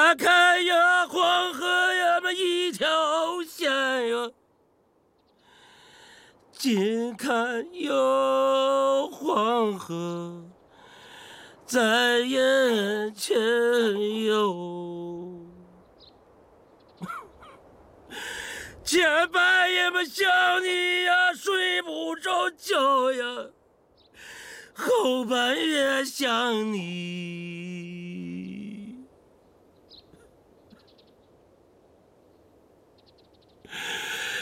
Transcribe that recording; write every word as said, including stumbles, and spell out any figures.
眼看呀黄河呀嘛一条线呀，近看有黄河在眼前哟。前半夜嘛想你呀睡不着觉呀，后半夜想你